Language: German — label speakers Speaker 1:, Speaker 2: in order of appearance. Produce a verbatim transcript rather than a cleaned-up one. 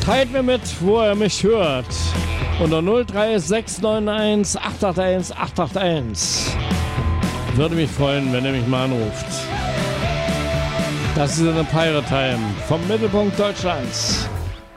Speaker 1: Teilt mir mit, wo ihr mich hört. Unter null drei sechs neun eins acht acht eins acht acht eins. Würde mich freuen, wenn ihr mich mal anruft. Das ist eine Pirate Time vom Mittelpunkt Deutschlands.